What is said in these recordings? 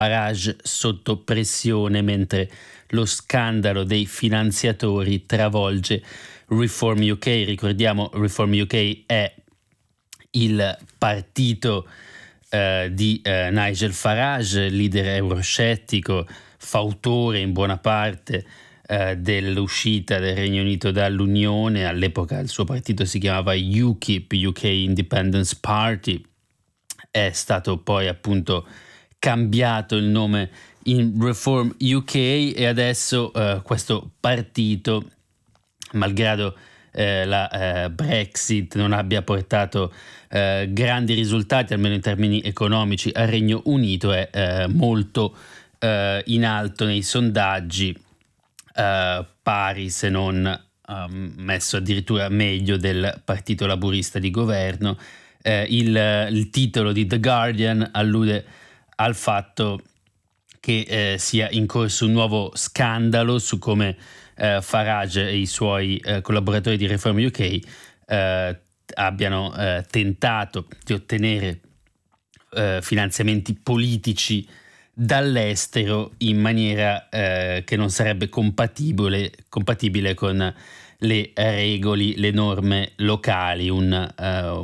Farage sotto pressione mentre lo scandalo dei finanziatori travolge Reform UK. Ricordiamo, Reform UK è il partito di Nigel Farage, leader euroscettico, fautore in buona parte dell'uscita del Regno Unito dall'Unione. All'epoca il suo partito si chiamava UKIP, UK Independence Party, è stato poi appunto cambiato il nome in Reform UK e adesso questo partito, malgrado la Brexit non abbia portato grandi risultati, almeno in termini economici, al Regno Unito, è molto in alto nei sondaggi, pari se non messo addirittura meglio del Partito Laburista di governo. Il titolo di The Guardian allude al fatto che sia in corso un nuovo scandalo su come Farage e i suoi collaboratori di Reform UK abbiano tentato di ottenere finanziamenti politici dall'estero in maniera che non sarebbe compatibile con le regole, le norme locali, un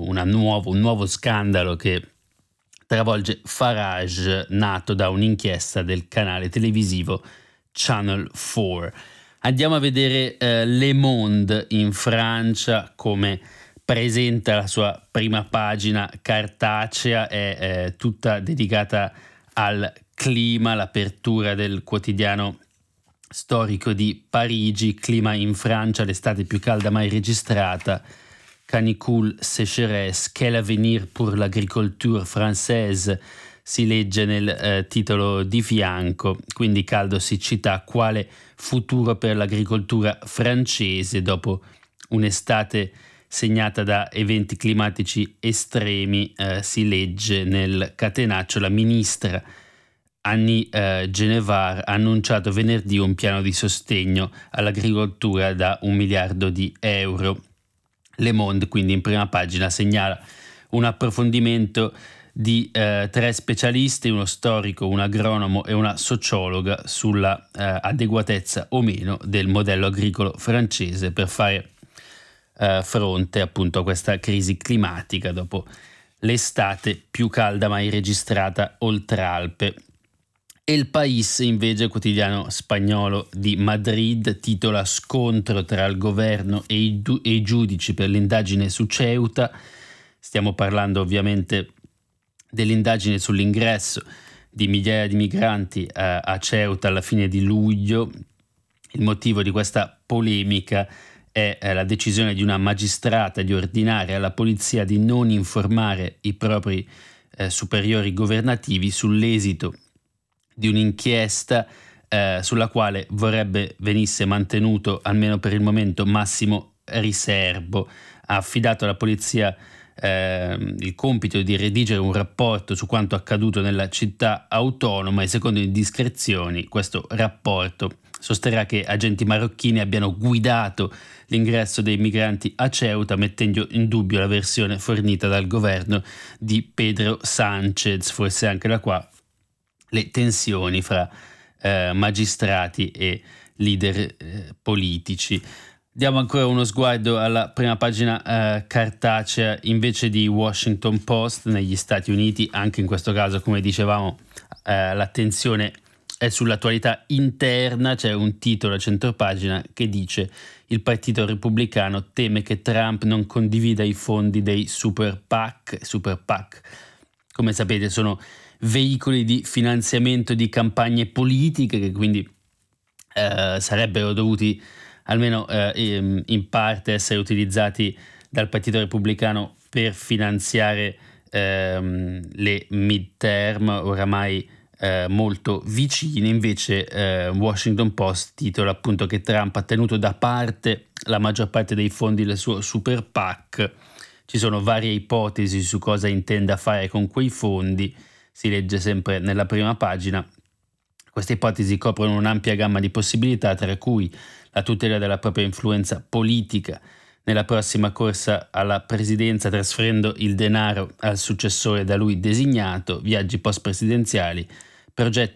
nuovo scandalo che travolge Farage, nato da un'inchiesta del canale televisivo Channel 4. Andiamo a vedere Le Monde in Francia, come presenta la sua prima pagina cartacea, è tutta dedicata al clima, l'apertura del quotidiano storico di Parigi. Clima in Francia, l'estate più calda mai registrata. Canicule sécheresse, quel avenir pour l'agricolture française, si legge nel titolo di fianco. Quindi caldo, siccità, quale futuro per l'agricoltura francese dopo un'estate segnata da eventi climatici estremi, si legge nel catenaccio. La ministra Annie Genevard ha annunciato venerdì un piano di sostegno all'agricoltura da 1 miliardo di euro. Le Monde, quindi in prima pagina, segnala un approfondimento di 3 specialisti, uno storico, un agronomo e una sociologa, sulla adeguatezza o meno del modello agricolo francese per fare fronte appunto a questa crisi climatica dopo l'estate più calda mai registrata oltre Alpe. El País, invece, il quotidiano spagnolo di Madrid, titola "Scontro tra il governo e i giudici per l'indagine su Ceuta". Stiamo parlando ovviamente dell'indagine sull'ingresso di migliaia di migranti a Ceuta alla fine di luglio. Il motivo di questa polemica è la decisione di una magistrata di ordinare alla polizia di non informare i propri superiori governativi sull'esito di un'inchiesta sulla quale vorrebbe venisse mantenuto, almeno per il momento, massimo riserbo. Ha affidato alla polizia il compito di redigere un rapporto su quanto accaduto nella città autonoma e, secondo indiscrezioni, questo rapporto sosterrà che agenti marocchini abbiano guidato l'ingresso dei migranti a Ceuta, mettendo in dubbio la versione fornita dal governo di Pedro Sánchez. Forse anche da qua le tensioni fra magistrati e leader politici. Diamo ancora uno sguardo alla prima pagina cartacea invece di Washington Post negli Stati Uniti. Anche in questo caso, come dicevamo, l'attenzione è sull'attualità interna. C'è un titolo a centropagina che dice: il partito repubblicano teme che Trump non condivida i fondi dei super PAC. Super PAC, come sapete, sono veicoli di finanziamento di campagne politiche che quindi sarebbero dovuti almeno in parte essere utilizzati dal Partito Repubblicano per finanziare le midterm oramai molto vicine. Invece Washington Post titola appunto che Trump ha tenuto da parte la maggior parte dei fondi del suo super PAC. Ci sono varie ipotesi su cosa intenda fare con quei fondi. Si legge sempre nella prima pagina. Queste ipotesi coprono un'ampia gamma di possibilità, tra cui la tutela della propria influenza politica nella prossima corsa alla presidenza, trasferendo il denaro al successore da lui designato, viaggi post-presidenziali progetti